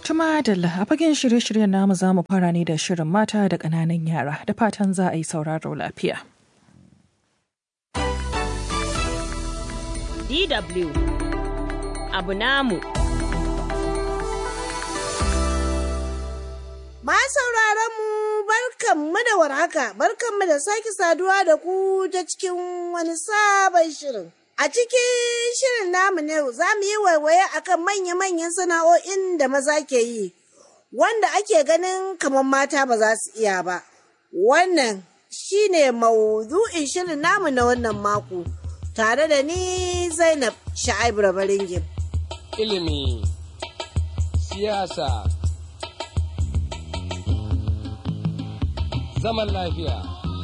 Tuma Dalla a fagen shirye-shiryen namu za mu fara ne da shirin mata da ƙananan yara da fatan za a yi sauraro lafiya. DW abu namu. Ma sauraron mu barkanmu da warhaka, barkanmu da sake saduwa da ku ta cikin wani sabon shirin. A cikin shirin namu ne za mu yi waiwaye akan manya-manyan sana'o'in da maza ke yi, wanda ake ganin kamar mata ba za su iya ba. Wannan shi ne maudu'in shirin namu na wannan mako, tare da ni Zainab Sha'aibu Rabaringim. Ilimi, siyasa, zaman lafiya,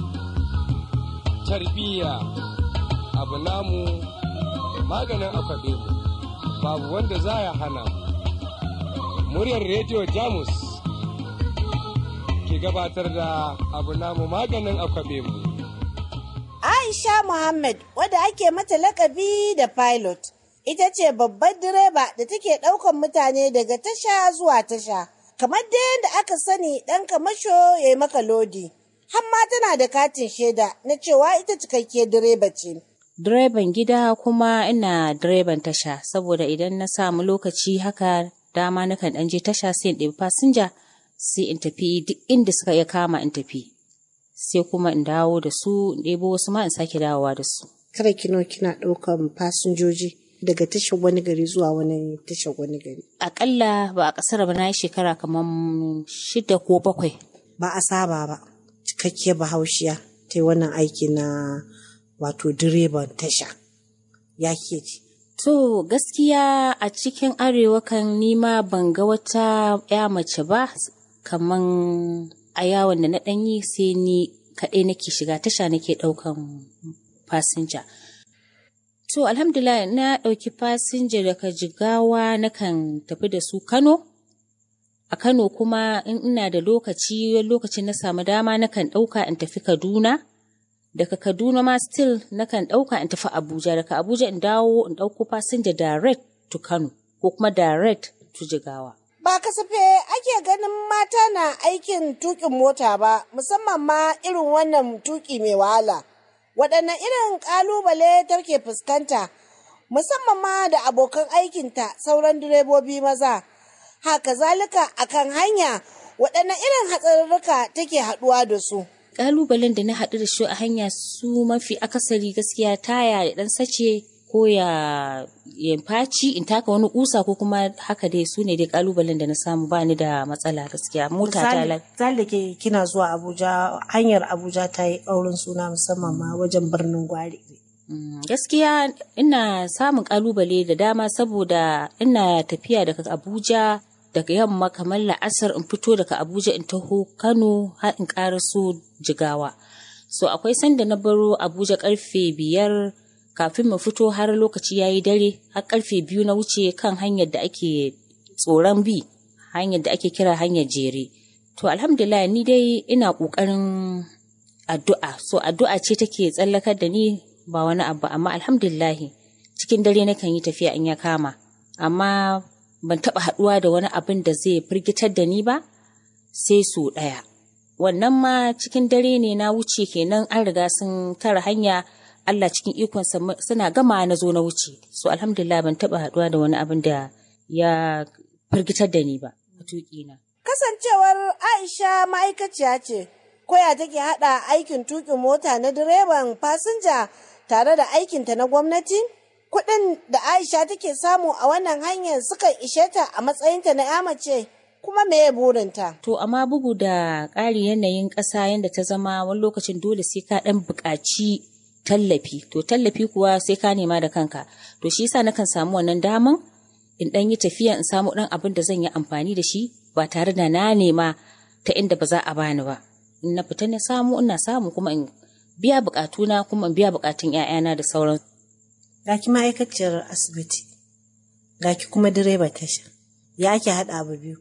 tarbiyya, abu namu maganin akwabe babu wanda za ya hana. Muryar rediyo Jamus ke gabatar da abu namu maganin akwabe mu. Aisha Muhammad, wadda ake mata lakabi da pilot, ita ce babbar direba da take ɗaukan mutane daga tasha zuwa tasha. Kamar da yadda aka sani ɗan kamasho ya yi maka lodi. Hamma tana da katin shaida na cewa ita cikakkiyar direba ce. Direban gida kuma ina direban tasha, saboda idan na samu lokaci haka dama nakan ɗan je tasha sai in ɗebi fasinja sai in tafi duk inda suka iya kama in tafi. Sai kuma in dawo da su, in ɗebo wasu ma in sake dawowa da su. Kada kina ɗaukan fasinjoji daga tashar wani gari zuwa wani tashar wani gari. Aƙalla ba a ƙasar ba na yi shekara kamar 6 ko 7. Ba a saba ba, cikakkiyar bahaushiya ta yi wannan aiki na wato direban tasha. Ya ke ji? To gaskiya a cikin arewa kan nima ban ga wata ya mace ba, kaman a yawon da na ɗanyi sai ni kaɗai nake shiga tasha nake ɗaukan fasinja. To alhamdulillah na ɗauki fasinja daga Jigawa nakan tafi da su Kano. A Kano kuma in ina da lokaci, wani lokacin na samu dama nakan ɗauka in tafi Kaduna. Daga Kaduna ma still nakan ɗauka in tafi Abuja. Daga Abuja in dawo in ɗauko fasinja direct to Kano ko kuma direct to Jigawa. Ba kasafe ake ganin mata na aikin tuƙin mota ba, musamman ma irin wannan tuƙi mai wahala. Waɗanne irin ƙalubale take fuskanta, musamman ma da abokan aikinta sauran direbobi maza. Haka zalika akan hanya, waɗanne irin hatsarurruka take haɗuwa da su. Ƙalubalen da na haɗu da shi a hanya su mafi akasari gaskiya taya ya ɗan sace ko ya faci in taka wani kusa ko kuma haka dai su ne dai ƙalubalen da na samu ba ni da matsala gaskiya. Mota ta da ke kina zuwa Abuja, hanyar Abuja ta yi ƙaurin suna musamman ma wajen birnin Gwari. Gaskiya ina samun ƙalubale da dama saboda ina tafiya daga Abuja daga yamma kamar la'asar in fito daga Abuja in taho Kano har in ƙaraso Jigawa. So akwai sanda na baro Abuja karfe 5 kafin mu fito har lokaci yayi dare, har karfe 2 na wuce kan hanyar da ake tsoron bi, hanyar da ake kira hanyar jere. To alhamdulillah ni dai ina ƙoƙarin addu'a. So addu'a ce take tsallakar da ni ba wani abu, amma alhamdulillah cikin dare nakan yi tafiya in ya kama. Amma ban taɓa haɗuwa da wani abin da zai firgitar da ni ba sai so ɗaya. Wannan ma cikin dare ne na wuce kenan an riga sun tara hanya, Allah cikin ikonsa suna gama na zo na wuce. So alhamdulillah ban taɓa haɗuwa da wani abin da ya firgitar da ni ba a tuƙina. Kasancewar Aisha ma'aikaciya ce, koya take haɗa aikin tuƙin mota na direban fasinja tare da aikinta na gwamnati? Kuɗin da Aisha take samu a wannan hanyar suka ishe ta a matsayinta na 'ya mace, kuma meye burinta? To amma bugu da ƙari yanayin ƙasa yadda ta zama wani lokacin dole sai ka ɗan buƙaci tallafi. To tallafi kuwa sai ka nema da kanka. To shi yasa nakan samu wannan daman in ɗan yi tafiya in samu ɗan abin da zan yi amfani da shi ba tare da na nema ta inda ba za a bani ba. In na fita na samu ina samu kuma in biya buƙatuna kuma in biya buƙatun 'ya'yana da sauran. Ga ki ma'aikaciyar asibiti, ga ki kuma direba tasha, ya ake haɗa abu biyu?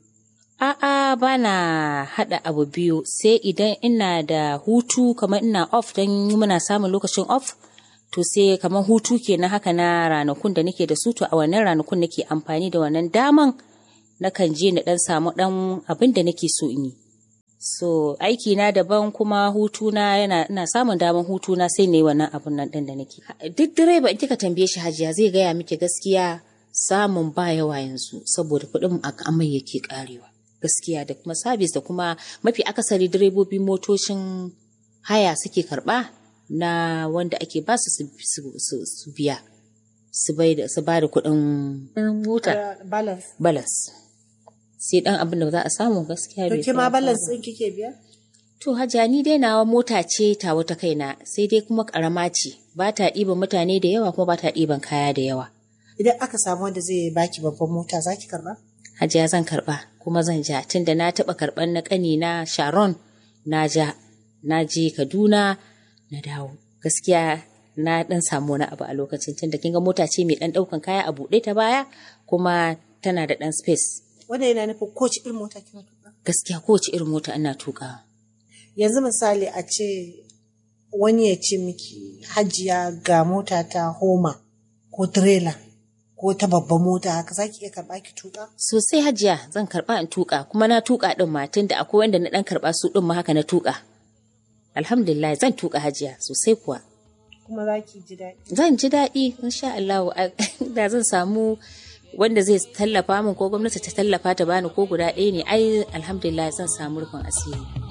A'a ba na haɗa abu biyu, sai idan ina da hutu kamar ina off don muna samun lokacin off, to sai kamar hutu kenan haka na ranakun da nake da su, to a wannan ranakun nake amfani da wannan daman nakan je na ɗan samu ɗan abin da nake so in yi. So aiki na daban kuma hutuna ina samun daman hutuna sai ne wannan abun nan ɗin da nake. Duk direba in kika tambaye shi Hajiya zai gaya miki gaskiya samun ba yawa yanzu saboda kuɗin amai yake karewa. Gaskiya da kuma sabis da kuma mafi akasari direbobi motocin haya suke karɓa na wanda ake ba su biya su ba da kuɗin mota. Balance. Sai dan abin da za a samu gaskiya bai. To kima balance din kike biya? To Hajiya ni dai nawa mota ce ta wata kaina sai dai kuma karama ce ba ta ɗiban mutane da yawa kuma ba ta ɗiban kaya da yawa. Idan aka samu wanda zai baki babban mota zaki karba? Hajiya zan karba kuma zan ja tunda na taɓa karɓan na ƙani na Sharon na ja na je Kaduna na dawo. Gaskiya na ɗan samu wani abu a lokacin tunda kinga mota ce mai ɗan ɗaukan kaya a buɗe ta baya kuma tana da ɗan space. Wanda yana nufin kowace irin mota kina tuka? Gaskiya kowace irin mota ina tuka. Yanzu misali a ce wani ya ce miki Hajiya ga mota ta Homa ko trailer ko ta babban mota haka zaki iya karba ki tuka? Sosai Hajiya zan karba in tuka kuma na tuka din ma tunda akwai wanda na dan karba su din ma haka na tuka. Alhamdulillah zan tuka Hajiya sosai kuwa. Kuma zaki ji daɗi? Zan ji daɗi insha Allah da zan samu wanda zai tallafa min ko gwamnati ta tallafa ta bani ko guda ɗaya ne ai alhamdulillah zan samu rufin asiri.